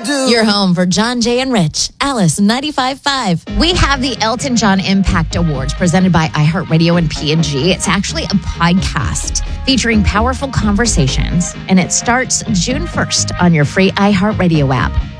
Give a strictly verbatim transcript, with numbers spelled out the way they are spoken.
do. Your home for John, Jay, and Rich. Alice ninety-five point five. We have the Elton John Impact Awards presented by iHeartRadio and P and G. It's actually a podcast featuring powerful conversations, and it starts June first on your free iHeartRadio app.